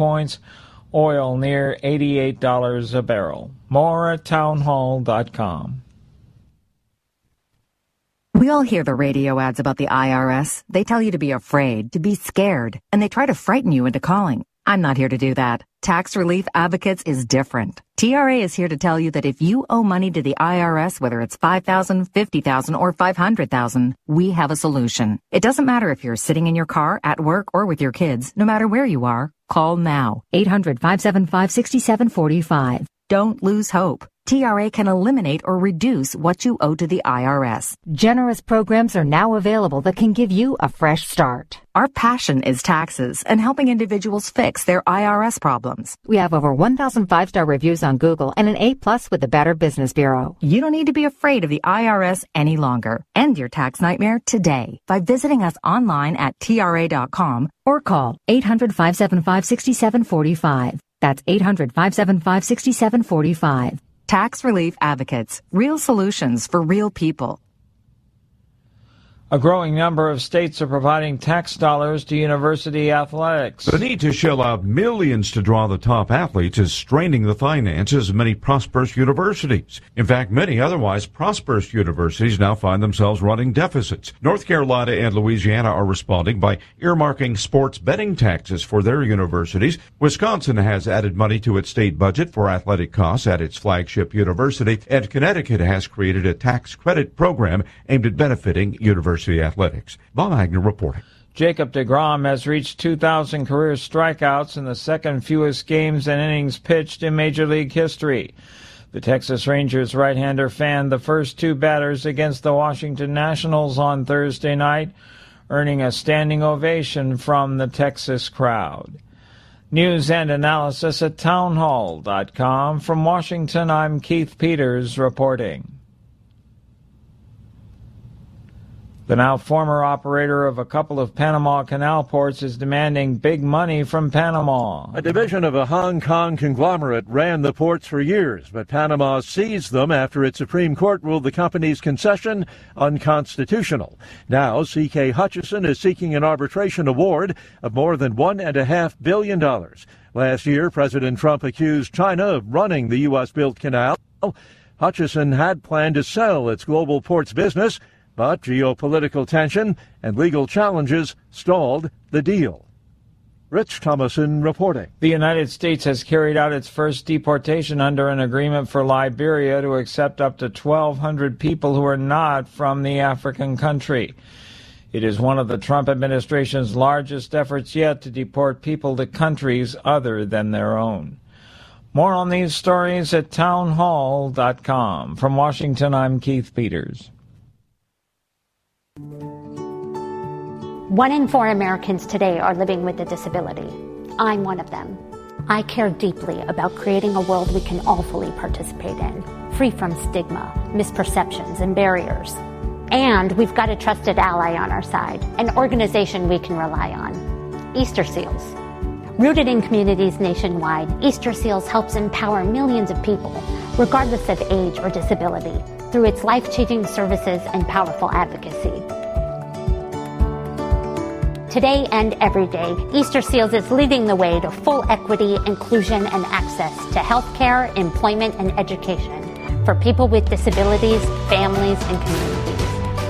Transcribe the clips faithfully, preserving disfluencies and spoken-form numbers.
points. Oil near eighty-eight dollars a barrel. More at townhall dot com. We all hear the radio ads about the I R S. They tell you to be afraid, to be scared, and they try to frighten you into calling. I'm not here to do that. Tax Relief Advocates is different. T R A is here to tell you that if you owe money to the I R S, whether it's five thousand dollars, fifty thousand dollars, or five hundred thousand dollars, we have a solution. It doesn't matter if you're sitting in your car, at work, or with your kids. No matter where you are, call now. eight hundred, five seven five, six seven four five. Don't lose hope. T R A can eliminate or reduce what you owe to the I R S. Generous programs are now available that can give you a fresh start. Our passion is taxes and helping individuals fix their I R S problems. We have over one thousand five-star reviews on Google and an A plus with the Better Business Bureau. You don't need to be afraid of the I R S any longer. End your tax nightmare today by visiting us online at T R A dot com or call eight hundred, five seven five, six seven four five. That's eight hundred, five seven five, six seven four five. Tax Relief Advocates. Real solutions for real people. A growing number of states are providing tax dollars to university athletics. The need to shell out millions to draw the top athletes is straining the finances of many prosperous universities. In fact, many otherwise prosperous universities now find themselves running deficits. North Carolina and Louisiana are responding by earmarking sports betting taxes for their universities. Wisconsin has added money to its state budget for athletic costs at its flagship university, and Connecticut has created a tax credit program aimed at benefiting universities. Athletics. Bob Agnew reporting. Jacob deGrom has reached two thousand career strikeouts in the second fewest games and innings pitched in Major League history. The Texas Rangers right-hander fanned the first two batters against the Washington Nationals on Thursday night, earning a standing ovation from the Texas crowd. News and analysis at townhall dot com. From Washington, I'm Keith Peters reporting. The now former operator of a couple of Panama Canal ports is demanding big money from Panama. A division of a Hong Kong conglomerate ran the ports for years, but Panama seized them after its Supreme Court ruled the company's concession unconstitutional. Now, C K Hutchison is seeking an arbitration award of more than one point five billion dollars. Last year, President Trump accused China of running the U S-built canal. Hutchison had planned to sell its global ports business, but geopolitical tension and legal challenges stalled the deal. Rich Thomason reporting. The United States has carried out its first deportation under an agreement for Liberia to accept up to twelve hundred people who are not from the African country. It is one of the Trump administration's largest efforts yet to deport people to countries other than their own. More on these stories at townhall dot com. From Washington, I'm Keith Peters. One in four Americans today are living with a disability. I'm one of them. I care deeply about creating a world we can all fully participate in, free from stigma, misperceptions, and barriers. And we've got a trusted ally on our side, an organization we can rely on, Easter Seals. Rooted in communities nationwide, Easter Seals helps empower millions of people, regardless of age or disability, through its life-changing services and powerful advocacy. Today and every day, Easter Seals is leading the way to full equity, inclusion, and access to healthcare, employment, and education for people with disabilities, families, and communities.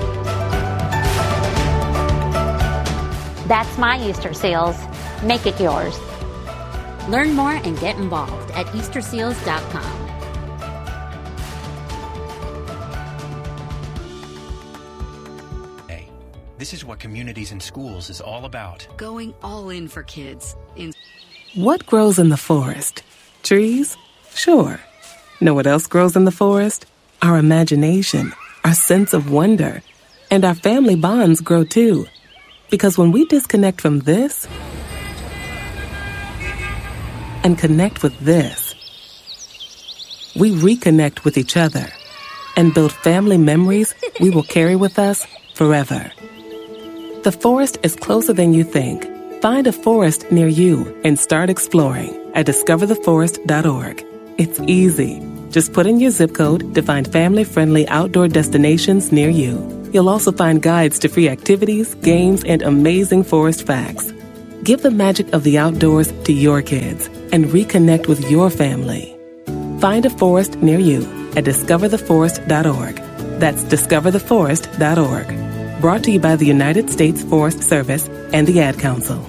That's my Easter Seals. Make it yours. Learn more and get involved at easter seals dot com. This is what Communities in Schools is all about. Going all in for kids. In- what grows in the forest? Trees? Sure. Know what else grows in the forest? Our imagination, our sense of wonder, and our family bonds grow too. Because when we disconnect from this and connect with this, we reconnect with each other and build family memories we will carry with us forever. The forest is closer than you think. Find a forest near you and start exploring at discover the forest dot org. It's easy. Just put in your zip code to find family-friendly outdoor destinations near you. You'll also find guides to free activities, games, and amazing forest facts. Give the magic of the outdoors to your kids and reconnect with your family. Find a forest near you at discover the forest dot org. That's discover the forest dot org. Brought to you by the United States Forest Service and the Ad Council.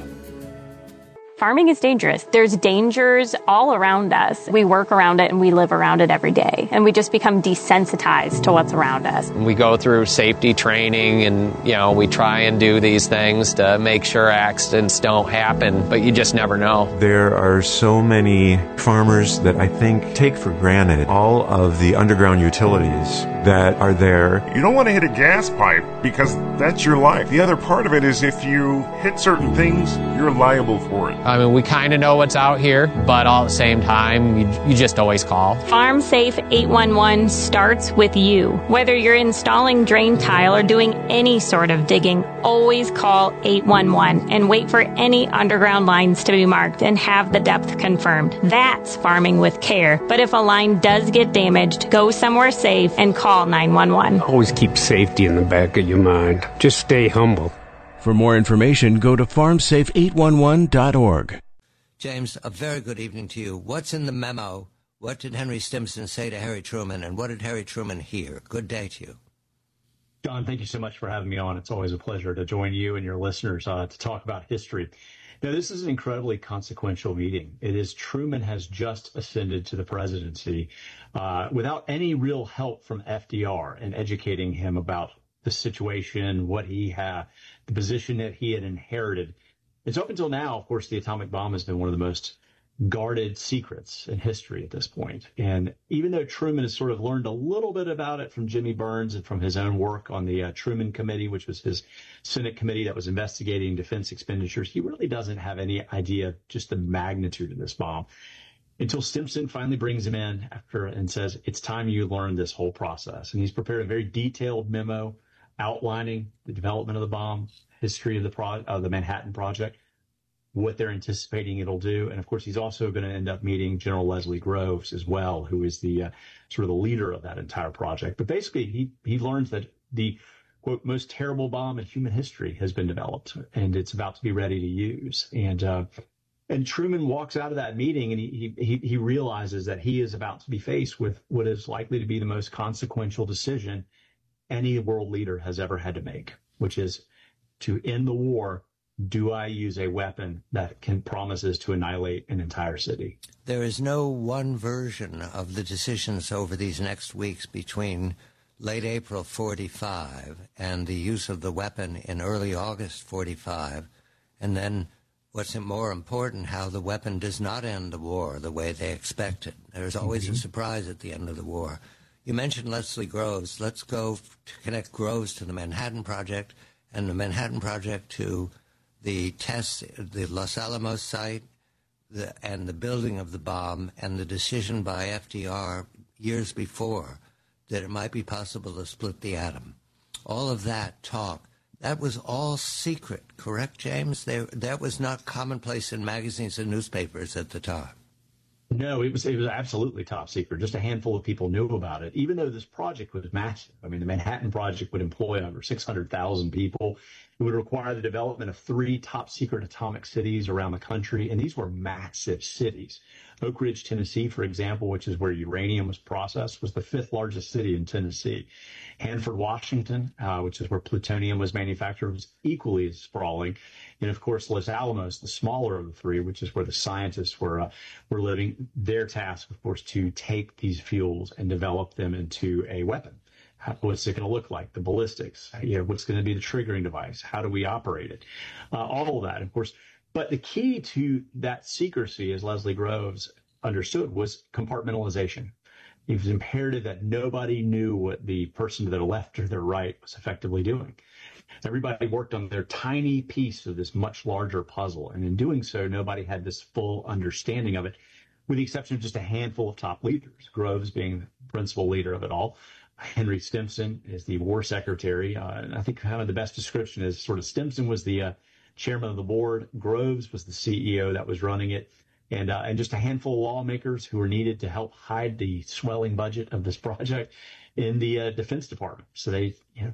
Farming is dangerous. There's dangers all around us. We work around it and we live around it every day. And we just become desensitized to what's around us. We go through safety training and, you know, we try and do these things to make sure accidents don't happen, but you just never know. There are so many farmers that I think take for granted all of the underground utilities that are there. You don't want to hit a gas pipe because that's your life. The other part of it is if you hit certain things, you're liable for it. I mean, we kind of know what's out here, but all at the same time, you, you just always call. Farm Safe eight one one starts with you. Whether you're installing drain tile or doing any sort of digging, always call eight one one and wait for any underground lines to be marked and have the depth confirmed. That's farming with care. But if a line does get damaged, go somewhere safe and call nine one one. Always keep safety in the back of your mind. Just stay humble. For more information, go to farm safe eight one one dot org. James, a very good evening to you. What's in the memo? What did Henry Stimson say to Harry Truman, and what did Harry Truman hear? Good day to you. John, thank you so much for having me on. It's always a pleasure to join you and your listeners uh, to talk about history. Now, this is an incredibly consequential meeting. It is Truman has just ascended to the presidency uh, without any real help from F D R in educating him about the situation, what he had, the position that he had inherited. And so up until now, of course, the atomic bomb has been one of the most guarded secrets in history at this point. And even though Truman has sort of learned a little bit about it from Jimmy Burns and from his own work on the uh, Truman Committee, which was his Senate committee that was investigating defense expenditures, he really doesn't have any idea of just the magnitude of this bomb until Stimson finally brings him in after and says, it's time you learn this whole process. And he's prepared a very detailed memo outlining the development of the bomb, history of the pro- uh, the Manhattan Project, what they're anticipating it'll do. And of course, he's also going to end up meeting General Leslie Groves as well, who is the uh, sort of the leader of that entire project. But basically, he, he learns that the, quote, most terrible bomb in human history has been developed, and it's about to be ready to use. And uh, and Truman walks out of that meeting, and he, he, he realizes that he is about to be faced with what is likely to be the most consequential decision any world leader has ever had to make, which is to end the war. Do I use a weapon that can promises to annihilate an entire city? There is no one version of the decisions over these next weeks between late April forty-five and the use of the weapon in early August forty-five, and then what's more important, how the weapon does not end the war the way they expected. There's always mm-hmm. a surprise at the end of the war. You mentioned Leslie Groves. Let's go to connect Groves to the Manhattan Project and the Manhattan Project to the tests, the Los Alamos site, the, and the building of the bomb, and the decision by F D R years before that it might be possible to split the atom. All of that talk, that was all secret, correct, James? They, that was not commonplace in magazines and newspapers at the time. No, it was it was absolutely top secret. Just a handful of people knew about it, even though this project was massive. I mean, the Manhattan Project would employ over six hundred thousand people. It would require the development of three top secret atomic cities around the country, and these were massive cities. Oak Ridge, Tennessee, for example, which is where uranium was processed, was the fifth largest city in Tennessee. Hanford, Washington, uh, which is where plutonium was manufactured, was equally as sprawling. And, of course, Los Alamos, the smaller of the three, which is where the scientists were uh, were living, their task, of course, to take these fuels and develop them into a weapon. How, what's it going to look like? The ballistics. You know, what's going to be the triggering device? How do we operate it? Uh, all of that, of course. But the key to that secrecy, as Leslie Groves understood, was compartmentalization. It was imperative that nobody knew what the person to their left or their right was effectively doing. Everybody worked on their tiny piece of this much larger puzzle. And in doing so, nobody had this full understanding of it, with the exception of just a handful of top leaders, Groves being the principal leader of it all. Henry Stimson is the war secretary. Uh, and I think kind of the best description is sort of Stimson was the uh, chairman of the board. Groves was the C E O that was running it. And, uh, and just a handful of lawmakers who were needed to help hide the swelling budget of this project in the uh, Defense Department. So they, you know,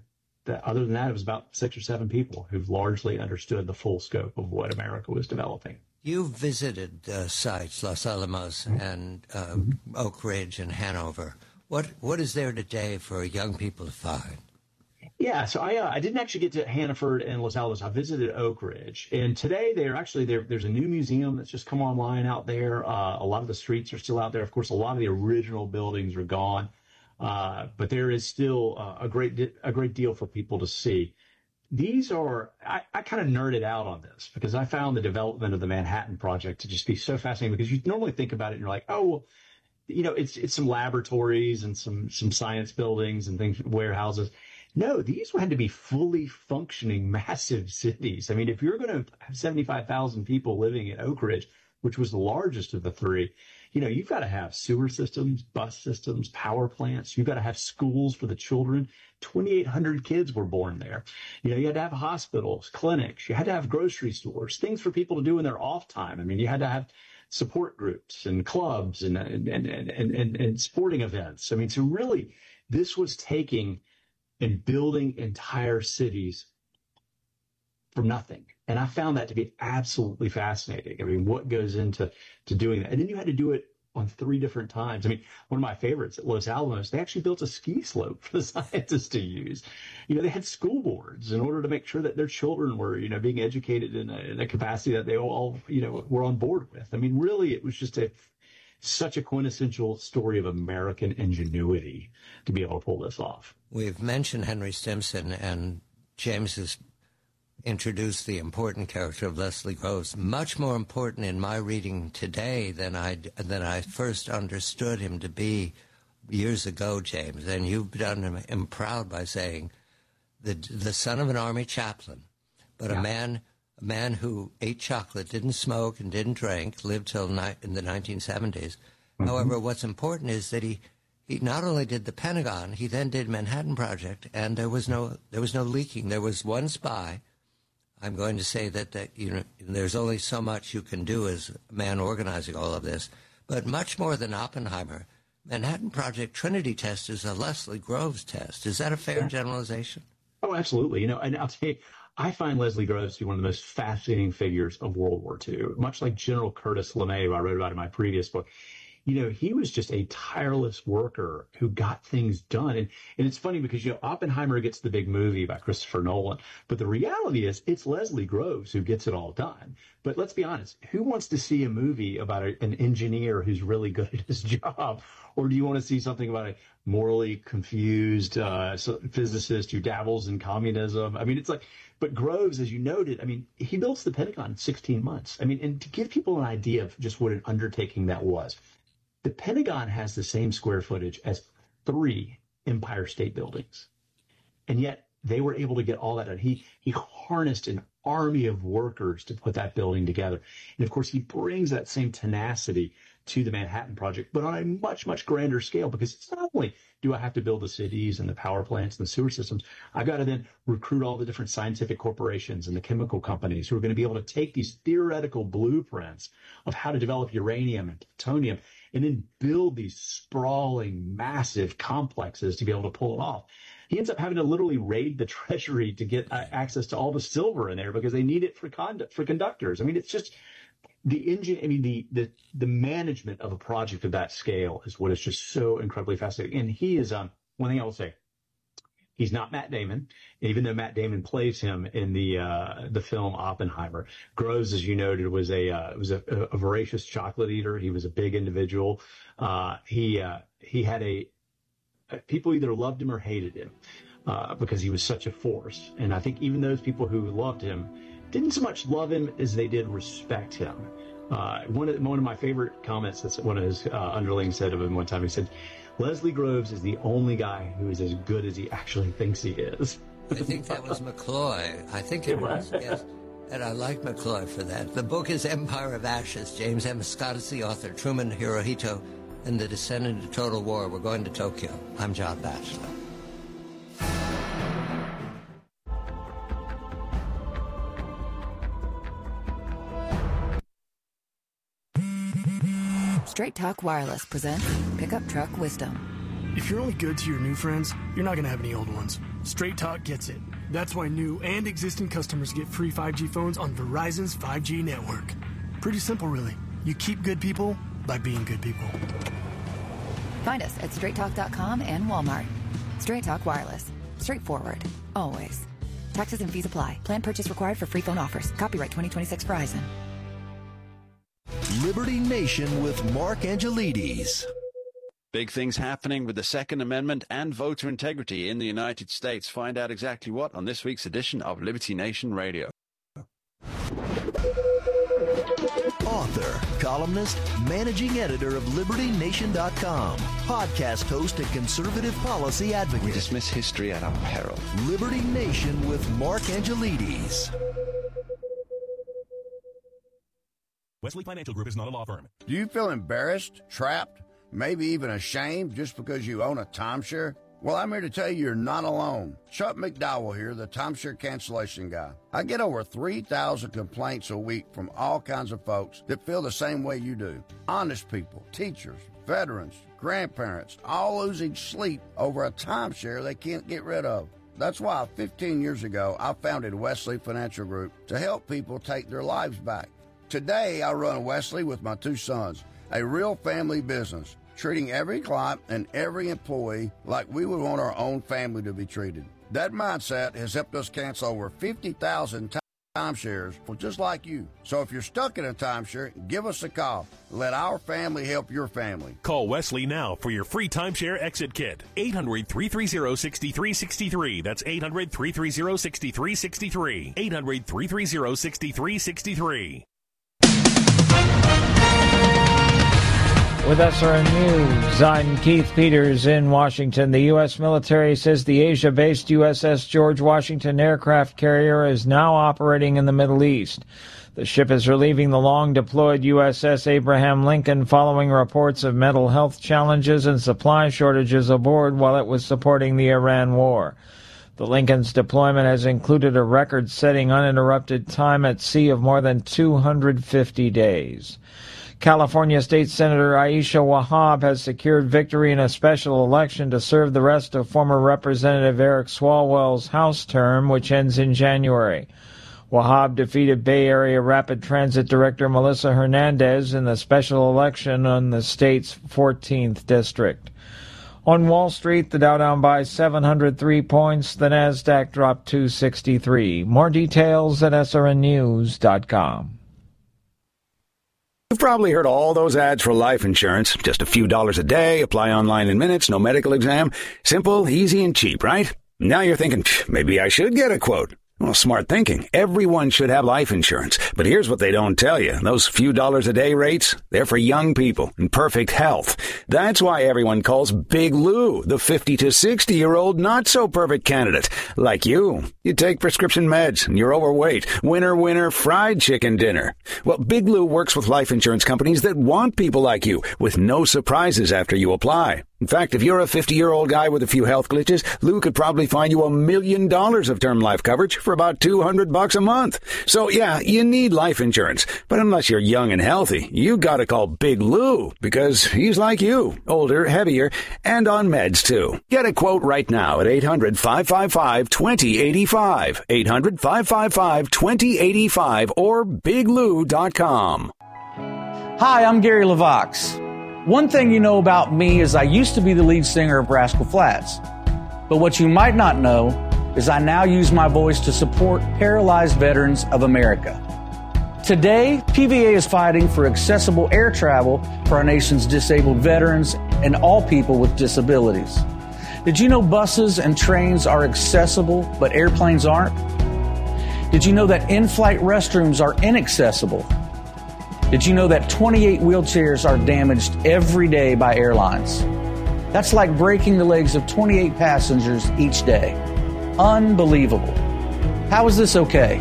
that, other than that, it was about six or seven people who've largely understood the full scope of what America was developing. You visited uh, sites, Los Alamos and uh, Oak Ridge and Hanover. What what is there today for young people to find? Yeah, so I uh, I didn't actually get to Hannaford and Los Alamos. I visited Oak Ridge, and today they're actually there. There's a new museum that's just come online out there. Uh, a lot of the streets are still out there. Of course, a lot of the original buildings are gone, uh, but there is still uh, a great di- a great deal for people to see. These are I, I kind of nerded out on this because I found the development of the Manhattan Project to just be so fascinating. Because you normally think about it and you're like, oh, well, you know, it's it's some laboratories and some some science buildings and things, warehouses. No, these had to be fully functioning, massive cities. I mean, if you're going to have seventy-five thousand people living in Oak Ridge, which was the largest of the three, you know, you've got to have sewer systems, bus systems, power plants. You've got to have schools for the children. twenty-eight hundred kids were born there. You know, you had to have hospitals, clinics. You had to have grocery stores, things for people to do in their off time. I mean, you had to have support groups and clubs and and and and, and, and sporting events. I mean, so really, this was taking and building entire cities from nothing. And I found that to be absolutely fascinating. I mean, what goes into to doing that? And then you had to do it on three different times. I mean, one of my favorites at Los Alamos, they actually built a ski slope for the scientists to use. You know, they had school boards in order to make sure that their children were, you know, being educated in a, in a capacity that they all, you know, were on board with. I mean, really, it was just a such a quintessential story of American ingenuity to be able to pull this off. We've mentioned Henry Stimson, and James has introduced the important character of Leslie Groves, much more important in my reading today than I than I first understood him to be years ago, James. And you've done him, him proud by saying the the son of an army chaplain, but yeah. a man a man who ate chocolate, didn't smoke, and didn't drink, lived till ni- in the nineteen seventies. Mm-hmm. However, what's important is that he. He not only did the Pentagon, he then did Manhattan Project, and there was no there was no leaking. There was one spy. I'm going to say that, that you know there's only so much you can do as a man organizing all of this, but much more than Oppenheimer, Manhattan Project Trinity test is a Leslie Groves test. Is that a fair generalization? Oh, absolutely. You know, and I'll tell you, I find Leslie Groves to be one of the most fascinating figures of World War Two, much like General Curtis LeMay, who I wrote about in my previous book. You know, he was just a tireless worker who got things done. And, and it's funny because, you know, Oppenheimer gets the big movie by Christopher Nolan. But the reality is it's Leslie Groves who gets it all done. But let's be honest, who wants to see a movie about a, an engineer who's really good at his job? Or do you want to see something about a morally confused uh, physicist who dabbles in communism? I mean, it's like, but Groves, as you noted, I mean, he built the Pentagon in sixteen months. I mean, and to give people an idea of just what an undertaking that was. The Pentagon has the same square footage as three Empire State Buildings. And yet they were able to get all that done. He, he harnessed an army of workers to put that building together. And of course, he brings that same tenacity to the Manhattan Project, but on a much, much grander scale, because it's not only do I have to build the cities and the power plants and the sewer systems, I've got to then recruit all the different scientific corporations and the chemical companies who are going to be able to take these theoretical blueprints of how to develop uranium and plutonium and then build these sprawling, massive complexes to be able to pull it off. He ends up having to literally raid the treasury to get uh, access to all the silver in there because they need it for conduct, for conductors. I mean, it's just the engine. I mean, the, the, the management of a project of that scale is what is just so incredibly fascinating. And he is, um, one thing I will say, he's not Matt Damon, even though Matt Damon plays him in the, uh, the film Oppenheimer. Groves, as you noted, was a, uh, was a, a voracious chocolate eater. He was a big individual. Uh, he, uh, he had a, people either loved him or hated him, uh, because he was such a force. And I think even those people who loved him didn't so much love him as they did respect him. Uh, one of, one of my favorite comments that one of his uh, underlings said of him one time, he said, Leslie Groves is the only guy who is as good as he actually thinks he is. I think that was McCloy. I think it was, yes. And I like McCloy for that. The book is Empire of Ashes. James M. Scott is the author. Truman Hirohito and the Descent into Total War. We're going to Tokyo. I'm John Batchelor. Straight Talk Wireless presents Pickup Truck Wisdom. If you're only good to your new friends, you're not going to have any old ones. Straight Talk gets it. That's why new and existing customers get free five G phones on Verizon's five G network. Pretty simple, really. You keep good people by being good people. Find us at straight talk dot com and Walmart. Straight Talk Wireless. Straightforward. Always. Taxes and fees apply. Plan purchase required for free phone offers. Copyright twenty twenty-six Verizon. Liberty Nation with Mark Angelides. Big things happening with the Second Amendment and voter integrity in the United States. Find out exactly what on this week's edition of Liberty Nation Radio. Author, columnist, managing editor of Liberty Nation dot com, podcast host and conservative policy advocate. We dismiss history at our peril. Liberty Nation with Mark Angelides. Wesley Financial Group is not a law firm. Do you feel embarrassed, trapped, maybe even ashamed just because you own a timeshare? Well, I'm here to tell you you're not alone. Chuck McDowell here, the timeshare cancellation guy. I get over three thousand complaints a week from all kinds of folks that feel the same way you do. Honest people, teachers, veterans, grandparents, all losing sleep over a timeshare they can't get rid of. That's why fifteen years ago, I founded Wesley Financial Group to help people take their lives back. Today, I run Wesley with my two sons, a real family business, treating every client and every employee like we would want our own family to be treated. That mindset has helped us cancel over fifty thousand timeshares, well, just like you. So if you're stuck in a timeshare, give us a call. Let our family help your family. Call Wesley now for your free timeshare exit kit. eight hundred, three three zero, six three six three. That's eight hundred, three three zero, six three six three. eight hundred, three three zero, six three six three. With S R N News, I'm Keith Peters in Washington. The U S military says the Asia-based U S S George Washington aircraft carrier is now operating in the Middle East. The ship is relieving the long-deployed U S S Abraham Lincoln following reports of mental health challenges and supply shortages aboard while it was supporting the Iran war. The Lincoln's deployment has included a record-setting uninterrupted time at sea of more than two hundred fifty days. California State Senator Aisha Wahab has secured victory in a special election to serve the rest of former Representative Eric Swalwell's House term, which ends in January. Wahab defeated Bay Area Rapid Transit Director Melissa Hernandez in the special election on the state's fourteenth district. On Wall Street, the Dow down by seven hundred three points, the Nasdaq dropped two sixty-three. More details at S R N news dot com. You've probably heard all those ads for life insurance. Just a few dollars a day, apply online in minutes, no medical exam. Simple, easy, and cheap, right? Now you're thinking, maybe I should get a quote. Well, smart thinking. Everyone should have life insurance. But here's what they don't tell you. Those few dollars a day rates, they're for young people in perfect health. That's why everyone calls Big Lou the fifty to sixty-year-old not-so-perfect candidate. Like you. You take prescription meds and you're overweight. Winner, winner, fried chicken dinner. Well, Big Lou works with life insurance companies that want people like you with no surprises after you apply. In fact, if you're a fifty-year-old guy with a few health glitches, Lou could probably find you a million dollars of term life coverage for about two hundred bucks a month. So yeah, you need life insurance. But unless you're young and healthy, you gotta call Big Lou because he's like you, older, heavier, and on meds too. Get a quote right now at eight hundred, five five five, two zero eight five, eight hundred, five five five, two zero eight five or big lou dot com. Hi, I'm Gary LaVox. One thing you know about me is I used to be the lead singer of Rascal Flatts. But what you might not know is I now use my voice to support paralyzed veterans of America. Today, P V A is fighting for accessible air travel for our nation's disabled veterans and all people with disabilities. Did you know buses and trains are accessible, but airplanes aren't? Did you know that in-flight restrooms are inaccessible? Did you know that twenty-eight wheelchairs are damaged every day by airlines? That's like breaking the legs of twenty-eight passengers each day. Unbelievable. How is this okay?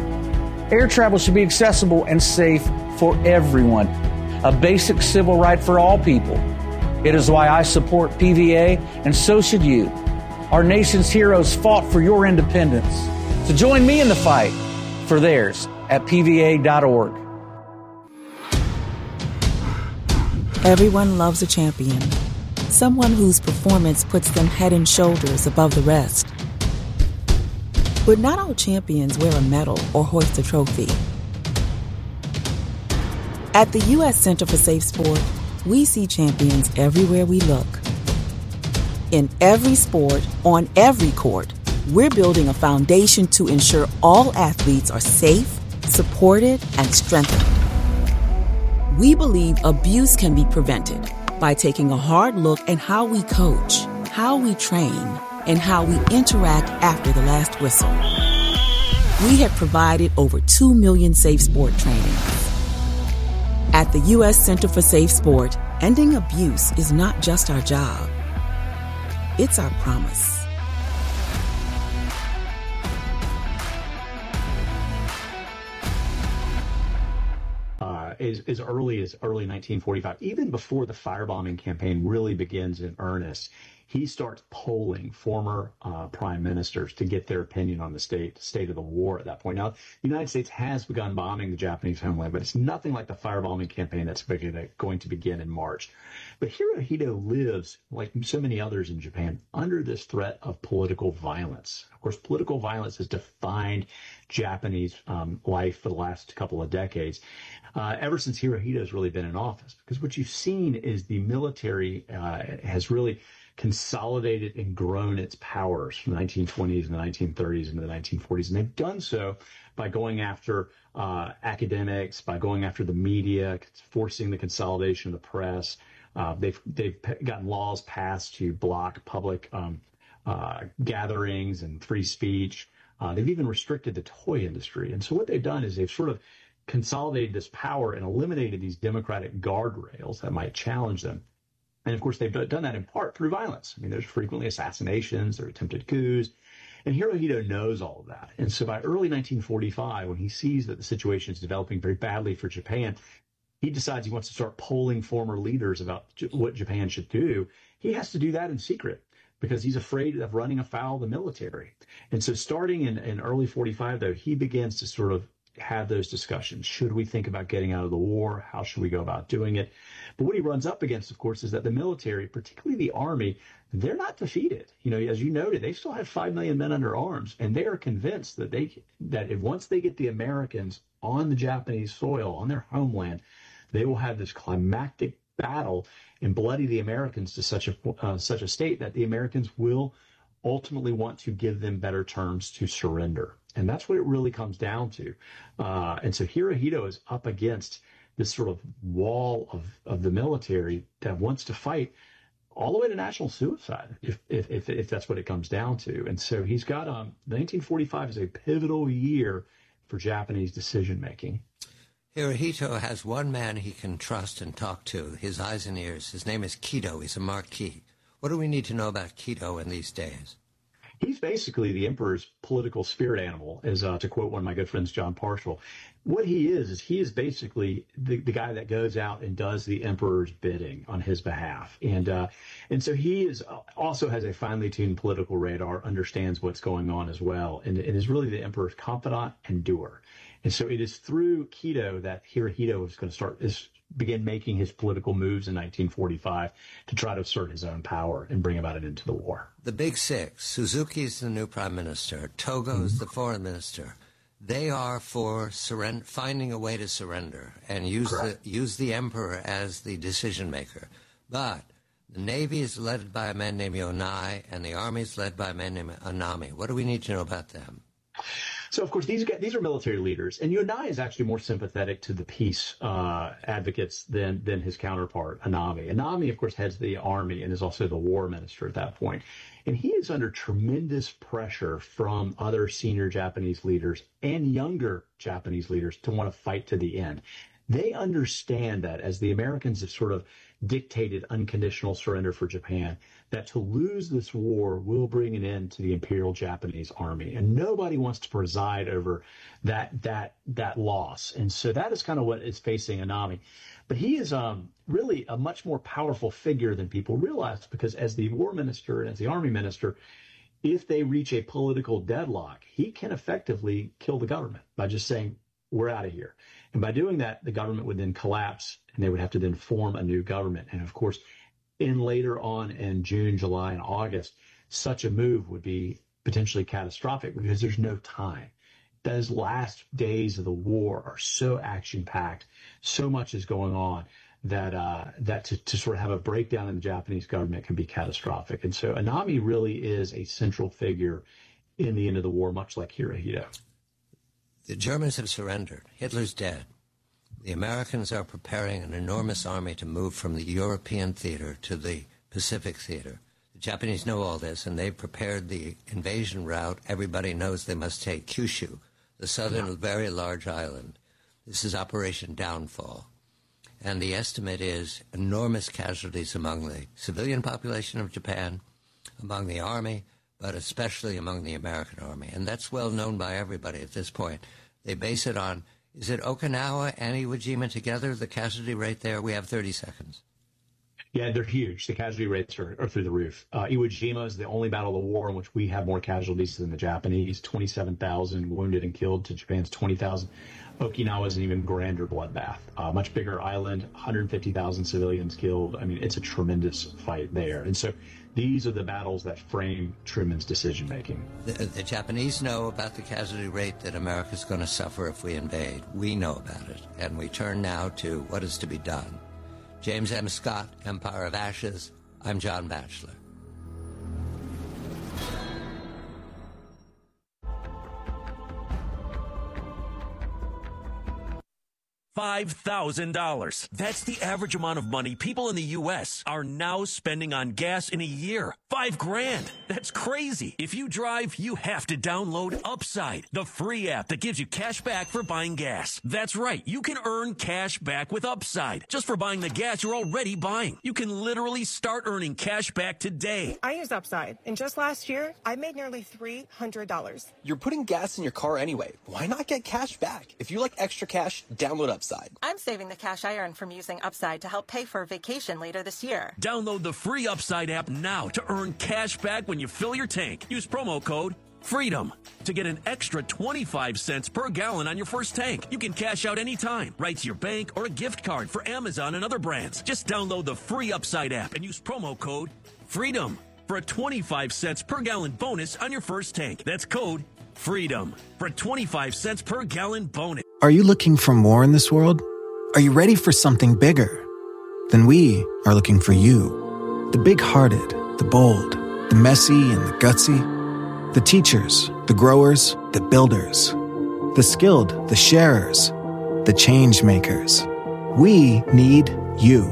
Air travel should be accessible and safe for everyone, a basic civil right for all people. It is why I support P V A, and so should you. Our nation's heroes fought for your independence. So join me in the fight for theirs at P V A dot org. Everyone loves a champion. someone whose performance puts them head and shoulders above the rest. But not all champions wear a medal or hoist a trophy. At the U S Center for Safe Sport, we see champions everywhere we look. In every sport, on every court, we're building a foundation to ensure all athletes are safe, supported, and strengthened. We believe abuse can be prevented by taking a hard look at how we coach, how we train, and how we interact after the last whistle. We have provided over two million safe sport trainings. At the U S Center for Safe Sport, ending abuse is not just our job. It's our promise. As, as early as early nineteen forty-five, even before the firebombing campaign really begins in earnest, he starts polling former uh, prime ministers to get their opinion on the state state of the war at that point. Now, the United States has begun bombing the Japanese homeland, but it's nothing like the firebombing campaign that's going to begin in March. But Hirohito lives, like so many others in Japan, under this threat of political violence. Of course, political violence has defined Japanese um, life for the last couple of decades, uh, ever since Hirohito has really been in office. Because what you've seen is the military uh, has really consolidated and grown its powers from the nineteen twenties and the nineteen thirties into the nineteen forties. And they've done so by going after uh, academics, by going after the media, forcing the consolidation of the press. Uh, they've they've gotten laws passed to block public um, uh, gatherings and free speech. Uh, they've even restricted the toy industry. And so what they've done is they've sort of consolidated this power and eliminated these democratic guardrails that might challenge them. And of course, they've done that in part through violence. I mean, there's frequently assassinations, there are attempted coups, and Hirohito knows all of that. And so by early nineteen forty-five, when he sees that the situation is developing very badly for Japan, he decides he wants to start polling former leaders about what Japan should do. He has to do that in secret because he's afraid of running afoul of the military. And so starting in, in early forty-five, though, he begins to sort of have those discussions. Should we think about getting out of the war? How should we go about doing it? But what he runs up against, of course, is that the military, particularly the army, they're not defeated. You know, as you noted, they still have five million men under arms, and they are convinced that they that if once they get the Americans on the Japanese soil, on their homeland, they will have this climactic battle and bloody the Americans to such a uh, such a state that the Americans will ultimately want to give them better terms to surrender. And that's what it really comes down to. Uh, and so Hirohito is up against this sort of wall of, of the military that wants to fight all the way to national suicide, if, if, if, if that's what it comes down to. And so he's got, um, nineteen forty-five is a pivotal year for Japanese decision-making. Hirohito has one man he can trust and talk to, his eyes and ears. His name is Kido. He's a marquis. What do we need to know about Kido in these days? He's basically the emperor's political spirit animal, as uh, to quote one of my good friends, John Parshall. What he is, is he is basically the, the guy that goes out and does the emperor's bidding on his behalf. And uh, and so he is also has a finely tuned political radar, understands what's going on as well, and, and is really the emperor's confidant and doer. And so it is through Kido that Hirohito is going to start is begin making his political moves in nineteen forty-five to try to assert his own power and bring about an end to the war. The Big Six, Suzuki's the new prime minister, Togo's mm-hmm. the foreign minister. They are for surrender, finding a way to surrender and use the, use the emperor as the decision maker. But the Navy is led by a man named Yonai, and the Army is led by a man named Anami. What do we need to know about them? So, of course, these these are military leaders, and Yonai is actually more sympathetic to the peace uh, advocates than than his counterpart, Anami. Anami, of course, heads the army and is also the war minister at that point. And he is under tremendous pressure from other senior Japanese leaders and younger Japanese leaders to want to fight to the end. They understand that as the Americans have sort of dictated unconditional surrender for Japan, that to lose this war will bring an end to the Imperial Japanese Army. And nobody wants to preside over that that that loss. And so that is kind of what is facing Anami. But he is um, really a much more powerful figure than people realize, because as the war minister and as the army minister, if they reach a political deadlock, he can effectively kill the government by just saying, we're out of here. And by doing that, the government would then collapse, and they would have to then form a new government. And of course, in later on in June, July, and August, such a move would be potentially catastrophic because there's no time. Those last days of the war are so action-packed, so much is going on that uh, that to, to sort of have a breakdown in the Japanese government can be catastrophic. And so Anami really is a central figure in the end of the war, much like Hirohito. The Germans have surrendered. Hitler's dead. The Americans are preparing an enormous army to move from the European theater to the Pacific theater. The Japanese know all this, and they've prepared the invasion route. Everybody knows they must take Kyushu, the southern, yeah. very large island. This is Operation Downfall. And the estimate is enormous casualties among the civilian population of Japan, among the army, but especially among the American army. And that's well known by everybody at this point. They base it on, is it Okinawa and Iwo Jima together, the casualty rate there? We have thirty seconds. Yeah, they're huge. The casualty rates are, are through the roof. Uh, Iwo Jima is the only battle of the war in which we have more casualties than the Japanese, twenty-seven thousand wounded and killed to Japan's twenty thousand. Okinawa is an even grander bloodbath. Uh, much bigger island, one hundred fifty thousand civilians killed. I mean, it's a tremendous fight there. And so these are the battles that frame Truman's decision-making. The, the Japanese know about the casualty rate that America's going to suffer if we invade. We know about it. And we turn now to what is to be done. James M. Scott, Empire of Ashes. I'm John Batchelor. five thousand dollars. That's the average amount of money people in the U S are now spending on gas in a year. Five grand. That's crazy. If you drive, you have to download Upside, the free app that gives you cash back for buying gas. That's right. You can earn cash back with Upside just for buying the gas you're already buying. You can literally start earning cash back today. I use Upside, and just last year, I made nearly three hundred dollars. You're putting gas in your car anyway. Why not get cash back? If you like extra cash, download Upside. I'm saving the cash I earn from using Upside to help pay for a vacation later this year. Download the free Upside app now to earn cash back when you fill your tank. Use promo code FREEDOM to get an extra twenty-five cents per gallon on your first tank. You can cash out anytime, right to your bank or a gift card for Amazon and other brands. Just download the free Upside app and use promo code FREEDOM for a twenty-five cents per gallon bonus on your first tank. That's code FREEDOM for a twenty-five cents per gallon bonus. Are you looking for more in this world? Are you ready for something bigger? Then we are looking for you. The big-hearted, the bold, the messy and the gutsy. The teachers, the growers, the builders. The skilled, the sharers, the change makers. We need you.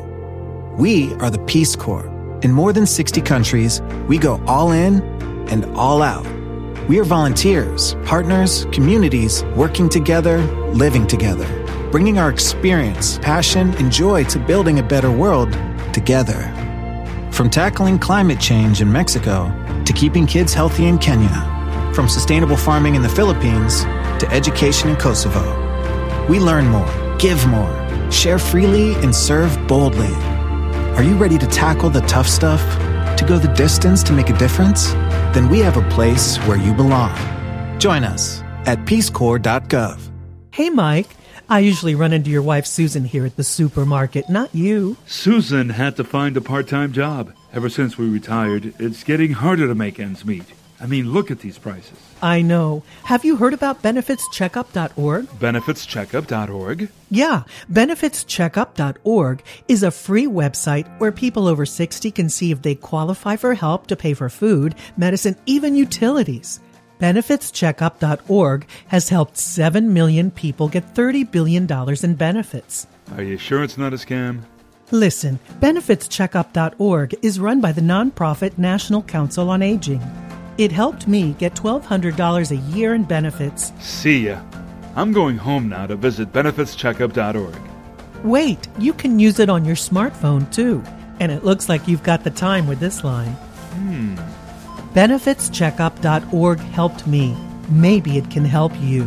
We are the Peace Corps. In more than sixty countries, we go all in and all out. We are volunteers, partners, communities, working together, living together, bringing our experience, passion, and joy to building a better world together. From tackling climate change in Mexico to keeping kids healthy in Kenya, from sustainable farming in the Philippines to education in Kosovo. We learn more, give more, share freely, and serve boldly. Are you ready to tackle the tough stuff? To go the distance to make a difference? Then we have a place where you belong. Join us at peace corps dot gov. Hey, Mike. I usually run into your wife, Susan, here at the supermarket, not you. Susan had to find a part-time job. Ever since we retired, it's getting harder to make ends meet. I mean, look at these prices. I know. Have you heard about benefits checkup dot org? benefits checkup dot org? Yeah, benefits checkup dot org is a free website where people over sixty can see if they qualify for help to pay for food, medicine, even utilities. benefits checkup dot org has helped seven million people get thirty billion dollars in benefits. Are you sure it's not a scam? Listen, benefits checkup dot org is run by the nonprofit National Council on Aging. It helped me get twelve hundred dollars a year in benefits. See ya. I'm going home now to visit benefits checkup dot org. Wait, you can use it on your smartphone too. And it looks like you've got the time with this line. Hmm. benefits checkup dot org helped me. Maybe it can help you.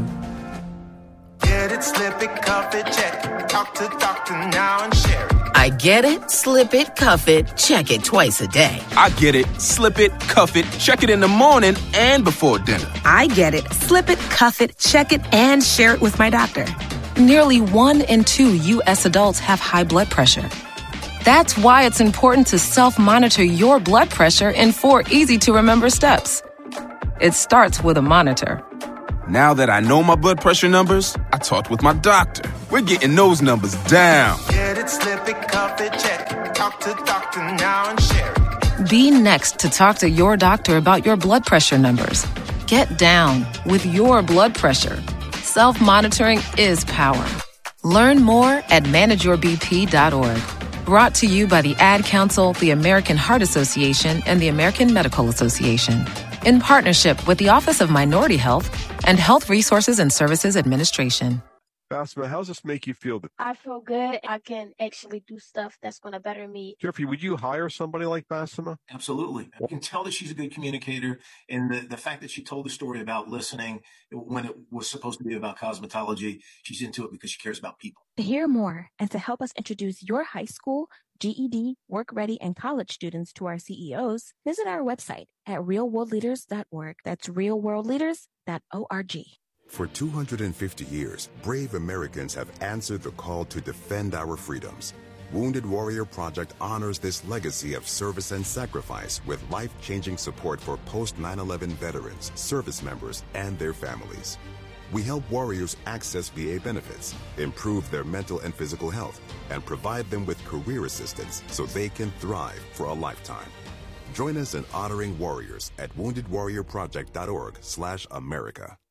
Get it, slip it, cuff it, check it. Talk to doctor now and share it. I get it, slip it, cuff it, check it twice a day. I get it, slip it, cuff it, check it in the morning and before dinner. I get it, slip it, cuff it, check it, and share it with my doctor. Nearly one in two U S adults have high blood pressure. That's why it's important to self-monitor your blood pressure in four easy-to-remember steps. It starts with a monitor. Now that I know my blood pressure numbers, I talked with my doctor. We're getting those numbers down. Get it, slip it, cuff it, check it. Talk to doctor now and share it. Be next to talk to your doctor about your blood pressure numbers. Get down with your blood pressure. Self-monitoring is power. Learn more at manage your b p dot org. Brought to you by the Ad Council, the American Heart Association, and the American Medical Association. In partnership with the Office of Minority Health and Health Resources and Services Administration. Basma, how does this make you feel? I feel good. I can actually do stuff that's going to better me. Jeffrey, would you hire somebody like Basma? Absolutely. You can tell that she's a good communicator, and the, the fact that she told the story about listening when it was supposed to be about cosmetology, she's into it because she cares about people. To hear more and to help us introduce your high school, G E D, work ready, and college students to our C E Os, visit our website at real world leaders dot org. That's real world leaders dot org. For two hundred fifty years, brave Americans have answered the call to defend our freedoms. Wounded Warrior Project honors this legacy of service and sacrifice with life-changing support for post nine eleven veterans, service members, and their families. We help warriors access V A benefits, improve their mental and physical health, and provide them with career assistance so they can thrive for a lifetime. Join us in honoring warriors at wounded warrior project dot org slash America.